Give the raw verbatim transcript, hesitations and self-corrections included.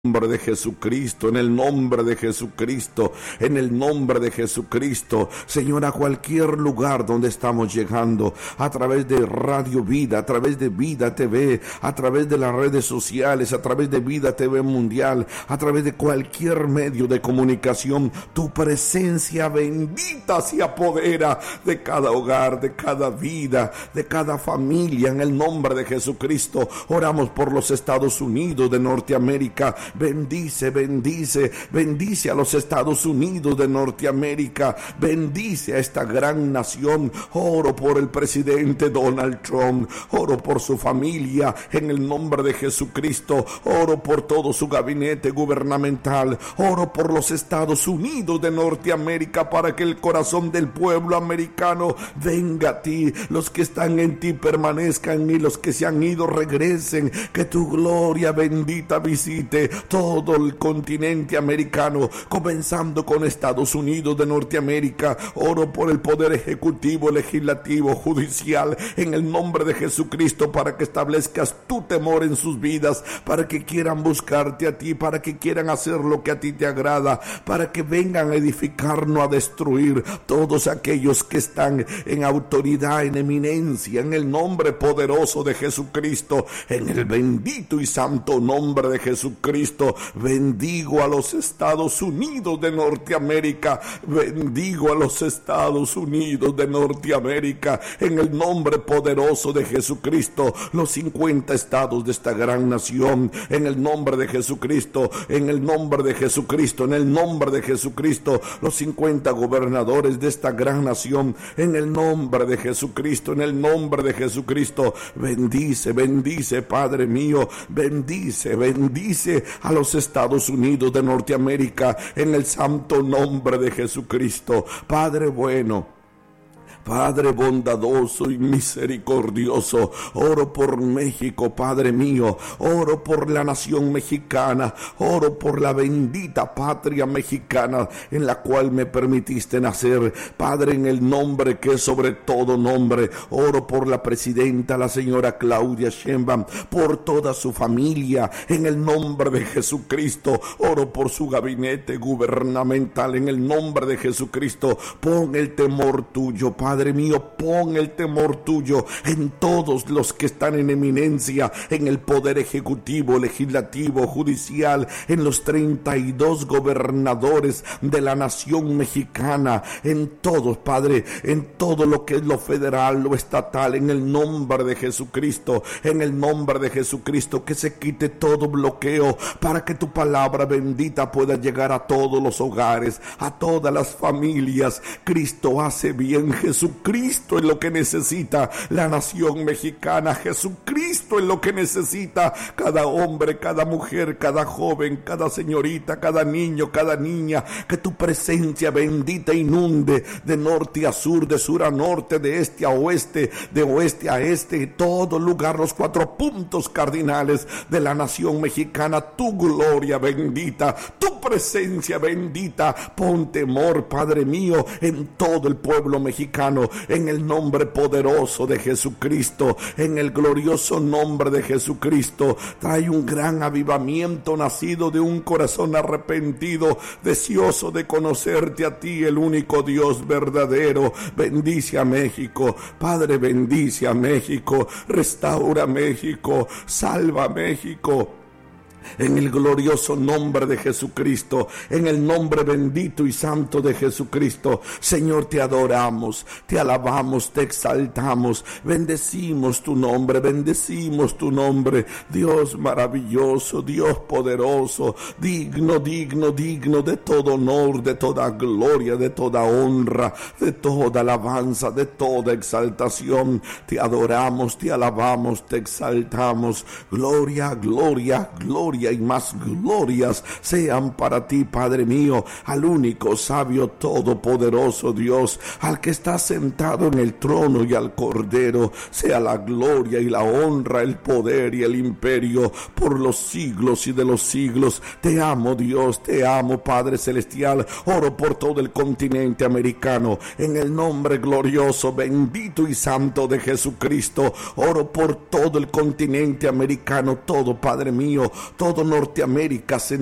nombre de Jesucristo, en el nombre de Jesucristo, en el nombre de Jesucristo, Señor, a cualquier lugar donde estamos llegando, a través de Radio Vida, a través de Vida T V, a través de las redes sociales, a través de Vida T V Mundial, a través de cualquier medio de comunicación, tu presencia bendita se apodera de cada hogar, de cada vida, de cada familia, en el nombre de Jesucristo. Oramos por los Estados Unidos de Norteamérica. Bendice, bendice, bendice a los Estados Unidos de Norteamérica, bendice a esta gran nación. Oro por el presidente Donald Trump, oro por su familia en el nombre de Jesucristo, oro por todo su gabinete gubernamental, oro por los Estados Unidos de Norteamérica, para que el corazón del pueblo americano venga a ti, los que están en ti permanezcan y los que se han ido regresen, que tu gloria bendita visite todo el continente americano, comenzando con Estados Unidos de Norteamérica. Oro por el poder ejecutivo, legislativo, judicial, en el nombre de Jesucristo, para que establezcas tu temor en sus vidas, para que quieran buscarte a ti, para que quieran hacer lo que a ti te agrada, para que vengan a edificar, no a destruir. Todos aquellos que están en autoridad, en eminencia, en el nombre poderoso de Jesucristo, en el bendito y santo nombre de Jesucristo, bendigo a los Estados Unidos de Norteamérica, bendigo a los Estados Unidos de Norteamérica, en el nombre poderoso de Jesucristo, los cincuenta estados de esta gran nación, en el nombre de Jesucristo, en el nombre de Jesucristo, en el nombre de Jesucristo, los cincuenta gobernadores de esta gran nación, en el nombre de Jesucristo, en el nombre de Jesucristo, bendice, bendice, Padre mío, bendice, bendice a los Estados Unidos de Norteamérica, en el santo nombre de Jesucristo. Padre bueno, Padre bondadoso y misericordioso, oro por México, Padre mío, oro por la nación mexicana, oro por la bendita patria mexicana en la cual me permitiste nacer, Padre, en el nombre que es sobre todo nombre. Oro por la presidenta, la señora Claudia Sheinbaum, por toda su familia, en el nombre de Jesucristo. Oro por su gabinete gubernamental, en el nombre de Jesucristo. Pon el temor tuyo, Padre Padre mío, pon el temor tuyo en todos los que están en eminencia, en el poder ejecutivo, legislativo, judicial, en los treinta y dos gobernadores de la nación mexicana, en todos, Padre, en todo lo que es lo federal, lo estatal, en el nombre de Jesucristo, en el nombre de Jesucristo, que se quite todo bloqueo para que tu palabra bendita pueda llegar a todos los hogares, a todas las familias. Cristo hace bien, Jesucristo es lo que necesita la nación mexicana, Jesucristo es lo que necesita cada hombre, cada mujer, cada joven, cada señorita, cada niño, cada niña. Que tu presencia bendita inunde de norte a sur, de sur a norte, de este a oeste, de oeste a este, todo lugar, los cuatro puntos cardinales de la nación mexicana. Tu gloria bendita, tu presencia bendita, pon temor, Padre mío, en todo el pueblo mexicano, en el nombre poderoso de Jesucristo, en el glorioso nombre de Jesucristo. Trae un gran avivamiento nacido de un corazón arrepentido, deseoso de conocerte a ti, el único Dios verdadero. Bendice a México, Padre, bendice a México, restaura México, salva a México. En el glorioso nombre de Jesucristo, en el nombre bendito y santo de Jesucristo, Señor, te adoramos, te alabamos, te exaltamos, bendecimos tu nombre, bendecimos tu nombre, Dios maravilloso, Dios poderoso, digno, digno, digno de todo honor, de toda gloria, de toda honra, de toda alabanza, de toda exaltación. Te adoramos, te alabamos, te exaltamos. Gloria, gloria, gloria y más glorias sean para ti, Padre mío, al único sabio todopoderoso Dios, al que está sentado en el trono, y al Cordero sea la gloria y la honra, el poder y el imperio por los siglos y de los siglos. Te amo, Dios, te amo, Padre celestial. Oro por todo el continente americano, en el nombre glorioso, bendito y santo de Jesucristo. Oro por todo el continente americano, todo, Padre mío, todo Norteamérica,